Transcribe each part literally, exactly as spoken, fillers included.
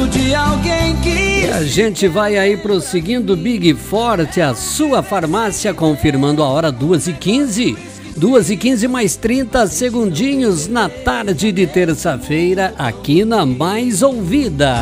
gosto de alguém que... E a gente vai aí prosseguindo Big Forte, a sua farmácia, confirmando a hora duas e quinze. duas e quinze mais trinta segundinhos na tarde de terça-feira, aqui na Mais Ouvida.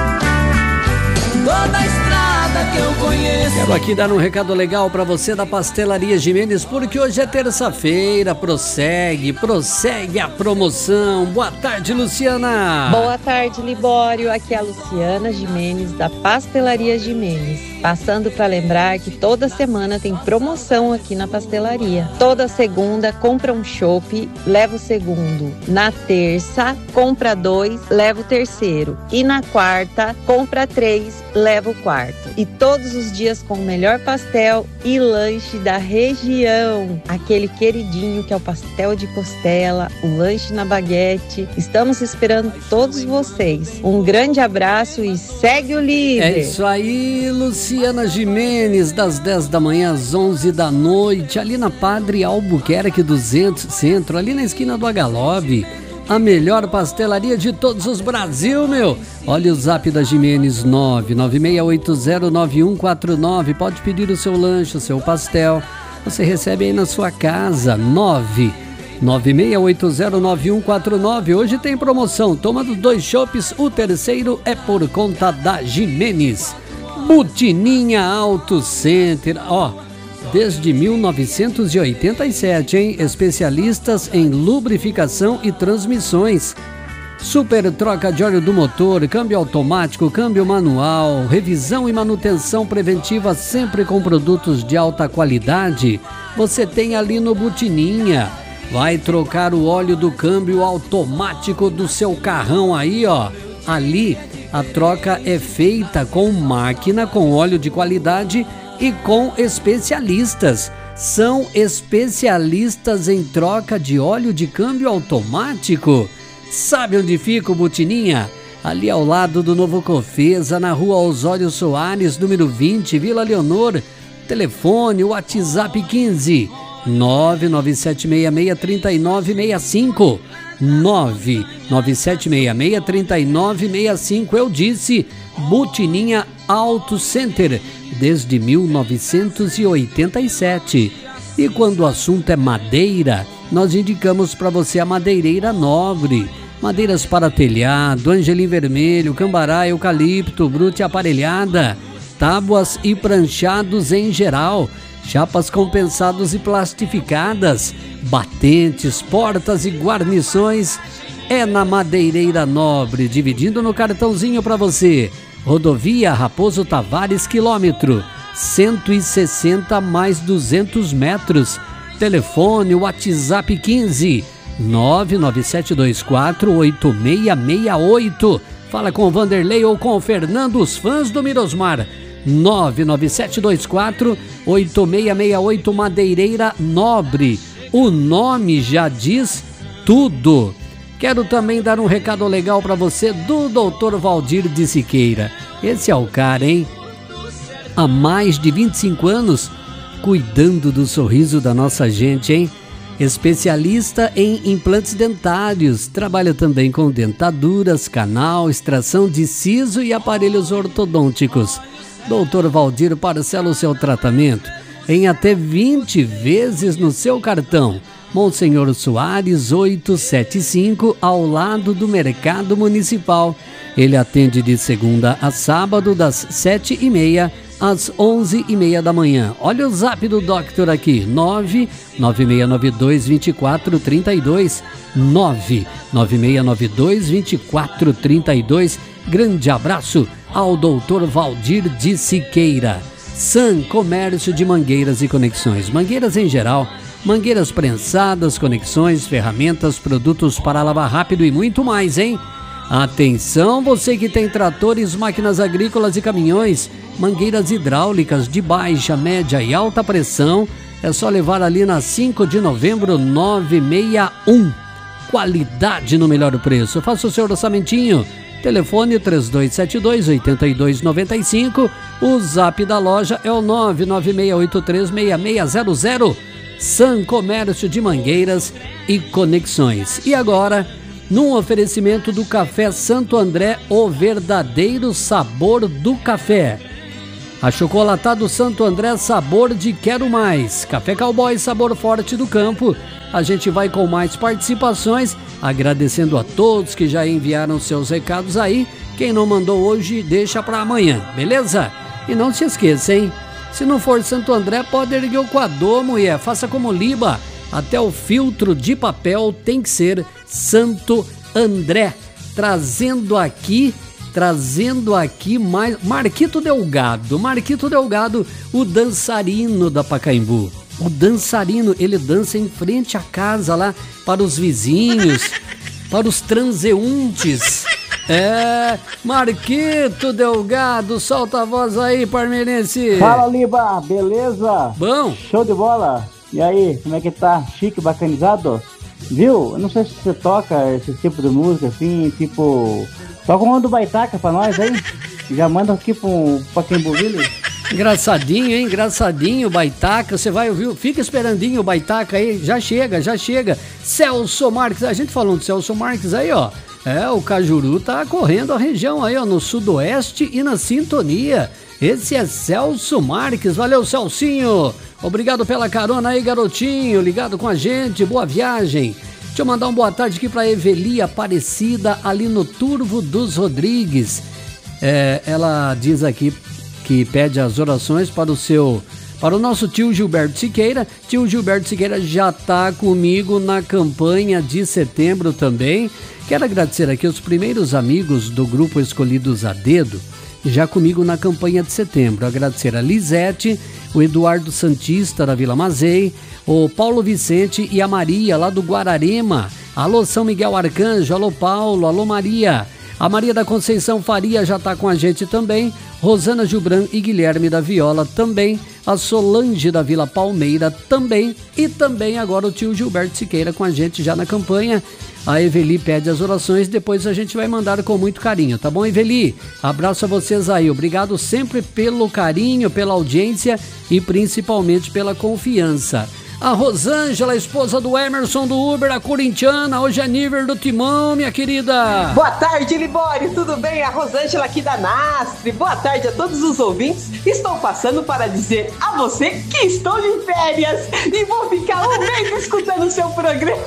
Toda a estrada que eu conheço. Quero aqui dar um recado legal para você da Pastelaria Jimenez, porque hoje é terça-feira, prossegue, prossegue a promoção. Boa tarde, Luciana. Boa tarde, Libório. Aqui é a Luciana Jimenez, da Pastelaria Jimenez. Passando para lembrar que toda semana tem promoção aqui na pastelaria. Toda segunda, compra um chopp, leva o segundo. Na terça, compra dois, leva o terceiro. E na quarta, compra três, leva o quarto. E todos os dias com o melhor pastel e lanche da região. Aquele queridinho que é o pastel de costela, o lanche na baguete. Estamos esperando todos vocês. Um grande abraço e segue o líder. É isso aí, Luciana. Luciana Jimenez, das dez da manhã às onze da noite, ali na Padre Albuquerque duzentos Centro, ali na esquina do Agalove. A melhor pastelaria de todos os Brasil, meu. Olha o zap da Jimenez, nove nove seis oito zero nove um quatro nove. Pode pedir o seu lanche, o seu pastel. Você recebe aí na sua casa, nove nove seis oito zero nove um quatro nove. Hoje tem promoção, toma dos dois chopes, o terceiro é por conta da Jimenez. Butininha Auto Center, ó, desde mil novecentos e oitenta e sete, hein? Especialistas em lubrificação e transmissões. Super troca de óleo do motor, câmbio automático, câmbio manual, revisão e manutenção preventiva sempre com produtos de alta qualidade. Você tem ali no Butininha. Vai trocar o óleo do câmbio automático do seu carrão aí, ó. Ali a troca é feita com máquina, com óleo de qualidade e com especialistas. São especialistas em troca de óleo de câmbio automático. Sabe onde fica o Butininha? Ali ao lado do Novo Cofesa, na rua Osório Soares, número vinte, Vila Leonor. Telefone, WhatsApp quinze nove nove sete seis seis três nove seis cinco. nove nove sete seis seis três nove seis cinco. Eu disse Butininha Auto Center desde mil novecentos e oitenta e sete. E quando o assunto é madeira, nós indicamos para você a Madeireira Nobre. Madeiras para telhado, angelim vermelho, cambará, eucalipto, brute aparelhada, tábuas e pranchados em geral, chapas compensadas e plastificadas, batentes, portas e guarnições. É na Madeireira Nobre, dividindo no cartãozinho para você. Rodovia Raposo Tavares, quilômetro cento e sessenta mais duzentos metros. Telefone, WhatsApp quinze nove nove sete dois quatro oito seis seis oito. Fala com o Vanderlei ou com o Fernando, os fãs do Mirosmar. nove nove sete dois quatro oito seis seis oito. Madeireira Nobre. O nome já diz tudo. Quero também dar um recado legal para você do doutor Valdir de Siqueira. Esse é o cara, hein? Há mais de vinte e cinco anos, cuidando do sorriso da nossa gente, hein? Especialista em implantes dentários, trabalha também com dentaduras, canal, extração de siso e aparelhos ortodônticos. doutor Valdir parcela o seu tratamento em até vinte vezes no seu cartão. Monsenhor Soares oitocentos e setenta e cinco, ao lado do Mercado Municipal. Ele atende de segunda a sábado, das sete e meia às onze e meia da manhã. Olha o zap do Doctor aqui, nove nove seis nove dois dois quatro três dois, nove nove seis nove dois dois quatro três dois. Grande abraço ao doutor Valdir de Siqueira. Sam Comércio de Mangueiras e Conexões. Mangueiras em geral, mangueiras prensadas, conexões, ferramentas, produtos para lavar rápido e muito mais, hein? Atenção, você que tem tratores, máquinas agrícolas e caminhões, mangueiras hidráulicas de baixa, média e alta pressão, é só levar ali na cinco de novembro novecentos e sessenta e um. Qualidade no melhor preço. Faça o seu orçamentinho. Telefone três dois sete dois oito dois nove cinco. O zap da loja é o nove nove seis oito três seis seis zero zero. Sam Comércio de Mangueiras e Conexões. E agora, num oferecimento do Café Santo André, o verdadeiro sabor do café. Achocolatado Santo André, sabor de quero mais. Café Cowboy, sabor forte do campo. A gente vai com mais participações, agradecendo a todos que já enviaram seus recados aí. Quem não mandou hoje, deixa para amanhã, beleza? E não se esqueça, hein? Se não for Santo André, pode erguer o coador, mulher. Faça como Liba. Até o filtro de papel tem que ser Santo André. Trazendo aqui... Trazendo aqui mais... Marquito Delgado. Marquito Delgado, o dançarino da Pacaembu. O dançarino, ele dança em frente à casa lá, para os vizinhos, para os transeuntes. É, Marquito Delgado, solta a voz aí, parmeirense. Fala, Liba, beleza? Bom. Show de bola. E aí, como é que tá? Chique, bacanizado? Viu? Eu não sei se você toca esse tipo de música assim, tipo... Toca uma do Baitaca pra nós, hein? Já manda aqui pro Pacaembu Village. Engraçadinho, hein? Engraçadinho, Baitaca. Você vai ouvir, fica esperandinho o Baitaca aí. Já chega, já chega. Celso Marques, a gente falando de Celso Marques aí, ó. É, o Cajuru tá correndo a região aí, ó, no sudoeste e na sintonia. Esse é Celso Marques. Valeu, Celcinho. Obrigado pela carona aí, garotinho. Ligado com a gente. Boa viagem. Deixa eu mandar uma boa tarde aqui para Eveli Aparecida, ali no Turvo dos Rodrigues. É, ela diz aqui que pede as orações para o seu, para o nosso tio Gilberto Siqueira. Tio Gilberto Siqueira já está comigo na campanha de setembro também. Quero agradecer aqui os primeiros amigos do grupo Escolhidos a Dedo, já comigo na campanha de setembro. Agradecer a Lisete, o Eduardo Santista da Vila Mazei, o Paulo Vicente e a Maria lá do Guararema. Alô São Miguel Arcanjo, alô Paulo, alô Maria. A Maria da Conceição Faria já está com a gente também. Rosana Gilbran e Guilherme da Viola também. A Solange da Vila Palmeira também. E também agora o tio Gilberto Siqueira com a gente já na campanha. A Eveli pede as orações, depois a gente vai mandar com muito carinho, tá bom, Eveli? Abraço a vocês aí, obrigado sempre pelo carinho, pela audiência e principalmente pela confiança. A Rosângela, esposa do Emerson do Uber, a corintiana, hoje é nível do Timão, minha querida. Boa tarde, Libório, tudo bem? A Rosângela aqui da Nastre. Boa tarde a todos os ouvintes. Estou passando para dizer a você que estou de férias e vou ficar um mês escutando o seu programa.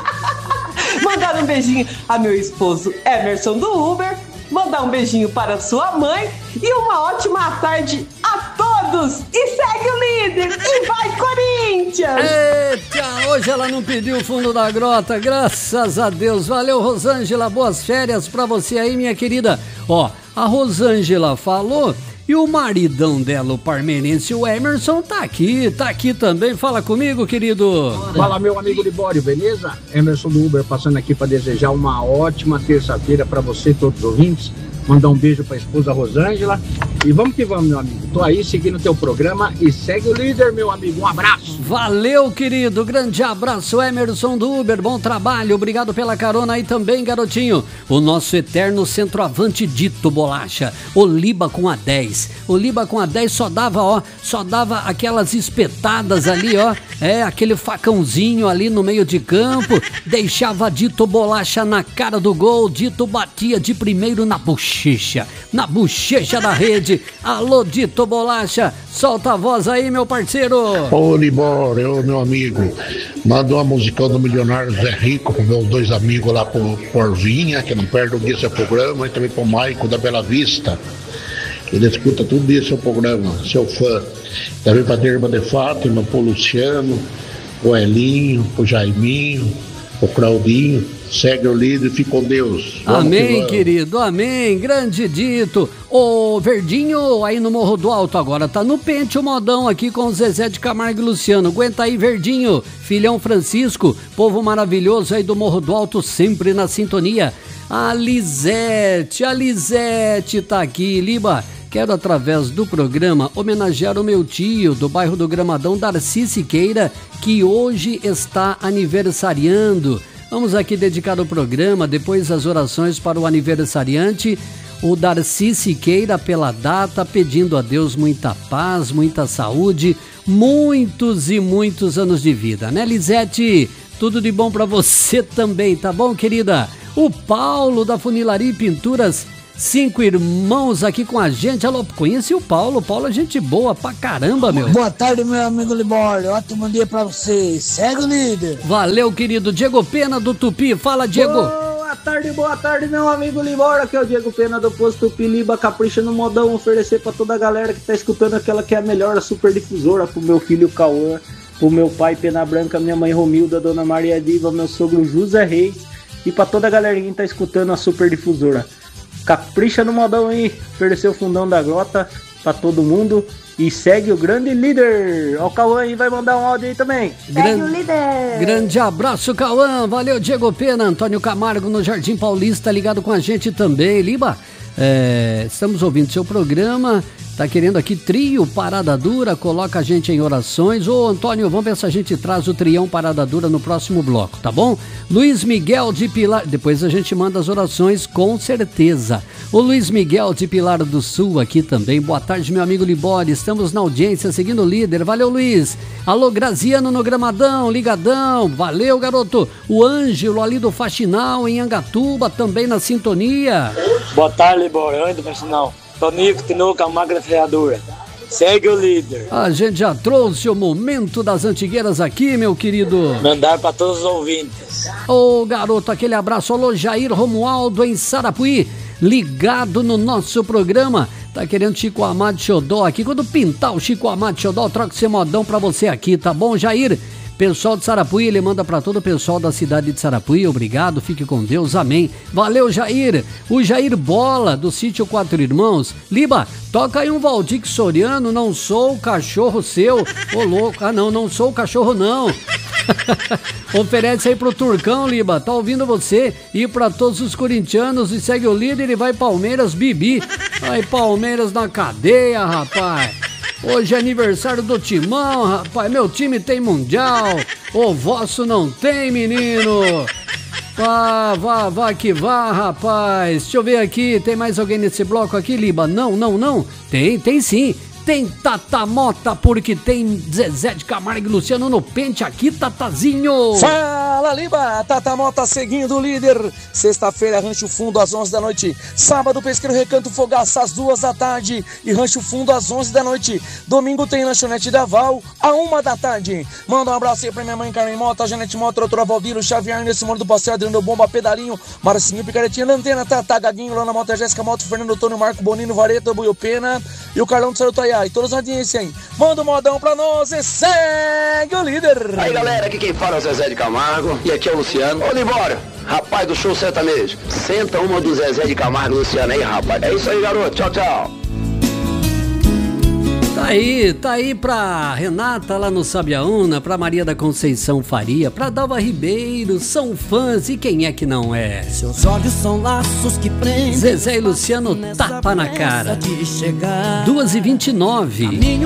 Mandar um beijinho a meu esposo Emerson do Uber, mandar um beijinho para sua mãe e uma ótima tarde a todos. E segue o líder e vai Corinthians! Eita, hoje ela não pediu o fundo da grota, graças a Deus. Valeu, Rosângela, boas férias pra você aí, minha querida. Ó, a Rosângela falou... E o maridão dela, o parmeirense, o Emerson, tá aqui, tá aqui também. Fala comigo, querido. Fala, meu amigo Libório, beleza? Emerson do Uber passando aqui para desejar uma ótima terça-feira para você e todos os ouvintes. Mandar um beijo para a esposa Rosângela. E vamos que vamos, meu amigo. Tô aí seguindo o teu programa e segue o líder, meu amigo. Um abraço. Valeu, querido. Grande abraço, Emerson do Uber. Bom trabalho. Obrigado pela carona aí também, garotinho. O nosso eterno centroavante Dito Bolacha. O Liba com a dez. O Liba com a dez só dava, ó, só dava aquelas espetadas ali, ó. É, aquele facãozinho ali no meio de campo. Deixava Dito Bolacha na cara do gol. Dito batia de primeiro na bochecha. Na bochecha da rede. Alô, Dito Bolacha, solta a voz aí, meu parceiro. Ô, Libório, meu amigo, manda uma musicão do Milionário Zé Rico com meus dois amigos lá pro Porvinha, que não perde um dia seu programa, e também pro Maico da Bela Vista, ele escuta tudo dia seu programa, seu fã. Também pra Derma de Fátima, pro Luciano, pro Elinho, pro Jaiminho, pro Claudinho. Segue o líder e fica com Deus. Vamos amém, que querido, amém. Grande Dito. Ô, Verdinho, aí no Morro do Alto, agora tá no pente o modão aqui com o Zezé de Camargo e Luciano. Aguenta aí, Verdinho. Filhão Francisco, povo maravilhoso aí do Morro do Alto, sempre na sintonia. A Lisete, a Lisete tá aqui, Liba. Quero, através do programa, homenagear o meu tio do bairro do Gramadão, Darcy Siqueira, que hoje está aniversariando. Vamos aqui dedicar o programa, depois as orações para o aniversariante, o Darcy Siqueira, pela data, pedindo a Deus muita paz, muita saúde, muitos e muitos anos de vida, né, Lisete? Tudo de bom para você também, tá bom, querida? O Paulo da Funilaria e Pinturas Cinco Irmãos aqui com a gente. Alô, conheci o Paulo. O Paulo é gente boa pra caramba, meu. Boa tarde, meu amigo Libório. Ótimo dia pra vocês. Segue o líder. Valeu, querido. Diego Pena do Tupi. Fala, Diego. Boa tarde, boa tarde, meu amigo Libório. Aqui é o Diego Pena do Posto Tupi. Liba, capricha no modão. Oferecer pra toda a galera que tá escutando aquela que é a melhor, a super difusora. Pro meu filho Cauã, pro meu pai Pena Branca, minha mãe Romilda, dona Maria Diva, meu sogro José Reis. E pra toda a galerinha que tá escutando a super difusora. Capricha no modão aí, ofereceu o fundão da grota pra todo mundo e segue o grande líder. Ó, o Cauã aí vai mandar um áudio aí também. Segue Gran... o líder. Grande abraço, Cauã. Valeu, Diego Pena. Antônio Camargo no Jardim Paulista ligado com a gente também. Liba, é, estamos ouvindo seu programa. Tá querendo aqui trio Parada Dura, coloca a gente em orações. Ô Antônio, vamos ver se a gente traz o trião Parada Dura no próximo bloco, tá bom? Luiz Miguel de Pilar, depois a gente manda as orações com certeza. O Luiz Miguel de Pilar do Sul aqui também. Boa tarde, meu amigo Libório, estamos na audiência seguindo o líder. Valeu, Luiz. Alô, Graziano no Gramadão, ligadão. Valeu, garoto. O Ângelo ali do Faxinal em Angatuba também na sintonia. Boa tarde, Libório, Ângelo do Faxinal. Tonico, Tinoco, a máquina freadora. Segue o líder. A gente já trouxe o momento das antigueiras aqui, meu querido. Mandar para todos os ouvintes. Ô, garoto, aquele abraço. Alô, Jair Romualdo em Sarapuí, ligado no nosso programa. Tá querendo Chico Amado Xodó aqui. Quando pintar o Chico Amado Xodó, troca esse modão pra você aqui, tá bom, Jair? Pessoal de Sarapuí, ele manda pra todo o pessoal da cidade de Sarapuí. Obrigado, fique com Deus, amém. Valeu, Jair. O Jair Bola, do sítio Quatro Irmãos. Liba, toca aí um Valdir Soriano, não sou o cachorro seu. Ô, louco. Ah, não, não sou o cachorro, não. Oferece aí pro Turcão, Liba, tá ouvindo você. E pra todos os corintianos, e segue o líder e vai Palmeiras, Bibi. Vai Palmeiras na cadeia, rapaz. Hoje é aniversário do Timão, rapaz. Meu time tem mundial. O vosso não tem, menino. Vá, vá, vá que vá, rapaz. Deixa eu ver aqui. Tem mais alguém nesse bloco aqui, Liba? Não, não, não. Tem, tem sim. Tem Tata Mota, porque tem Zezé de Camargo e Luciano no pente aqui, Tatazinho. Fala, Liba! Tata Mota seguindo o líder. Sexta-feira, Rancho Fundo às onze da noite. Sábado, Pesqueiro Recanto Fogaça às duas da tarde. E Rancho Fundo às onze da noite. Domingo tem Lanchonete da Val, à uma da tarde. Manda um abraço aí pra minha mãe Carmen Mota, Janete Mota, doutora Valdiro, Xavier, nesse Mano do Passeio, Adriano Bomba, Pedalinho, Marcinho, Picaretinha, Lantena, Tata, Gaguinho, Lana Mota, Jéssica Mota, Fernando Antônio, Marco Bonino, Vareta, Buio Pena e o Carlão do Sarutaiá. E todos na audiência aí. Manda um modão pra nós e segue o líder. Aí, galera, aqui quem fala é o Zezé de Camargo e aqui é o Luciano. Ô, Libório, rapaz do show sertanejo. Senta uma do Zezé de Camargo e Luciano aí, rapaz. É isso aí, garoto. Tchau, tchau. Tá aí, tá aí pra Renata lá no Sabiaúna, pra Maria da Conceição Faria, pra Dalva Ribeiro, são fãs e quem é que não é? Seus olhos são laços que prendem. Zezé e Luciano, tapa na cara. duas e vinte e nove.